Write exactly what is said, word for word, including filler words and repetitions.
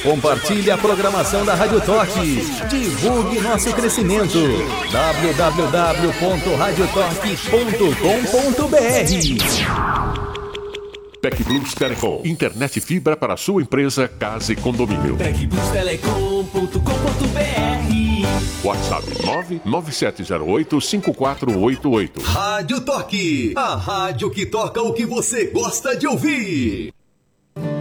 Compartilhe a programação da Rádio Torque. Divulgue nosso crescimento. w w w ponto radio torque ponto com ponto b r. TecPlus Telecom. Internet fibra para sua empresa, casa e condomínio. tec plus telecom ponto com ponto b r. WhatsApp nove nove sete zero oito cinco quatro oito oito. Rádio Torque. A rádio que toca o que você gosta de ouvir.